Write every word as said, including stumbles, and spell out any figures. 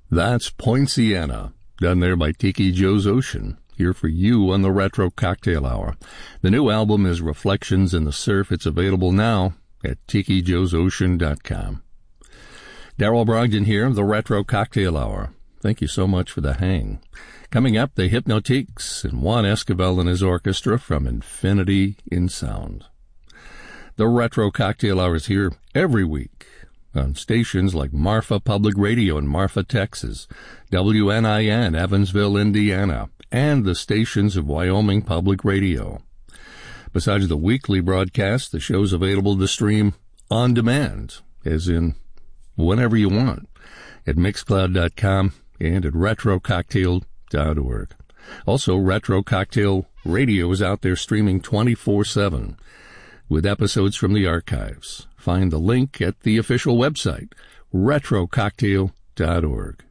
That's Poinciana, done there by Tiki Joe's Ocean, here for you on the Retro Cocktail Hour. The new album is Reflections in the Surf. It's available now at tiki joes ocean dot com. Darrell Brogdon here, the Retro Cocktail Hour. Thank you so much for the hang. Coming up, the Hypnotiques and Juan Esquivel and his orchestra from Infinity in Sound. The Retro Cocktail Hour is here every week on stations like Marfa Public Radio in Marfa, Texas, W N I N, Evansville, Indiana, and the stations of Wyoming Public Radio. Besides the weekly broadcast, the show's available to stream on demand, as in whenever you want, at mixcloud dot com and at retro cocktail dot org. Also, Retro Cocktail Radio is out there streaming twenty-four seven with episodes from the archives. Find the link at the official website, retro cocktail dot org.